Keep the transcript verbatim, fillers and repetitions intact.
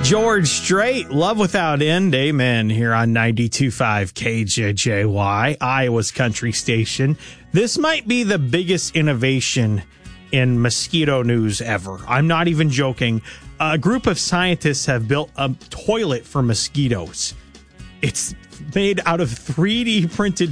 George Strait, Love Without End, amen, here on ninety-two point five K J J Y, Iowa's country station. This might be the biggest innovation in mosquito news ever. I'm not even joking. A group of scientists have built a toilet for mosquitoes. It's made out of three D printed